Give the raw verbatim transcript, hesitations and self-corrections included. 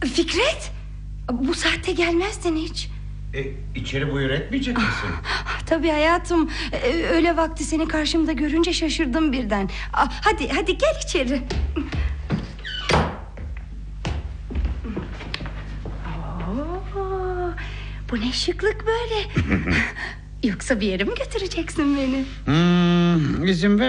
Fikret, bu saatte gelmezdin hiç. E, içeri buyur etmeyecek misin? Tabii hayatım, e, öğle vakti seni karşımda görünce şaşırdım birden. Ah, Hadi hadi gel içeri. Oo, bu ne şıklık böyle. Yoksa bir yere mi götüreceksin beni? Hmm, izin ver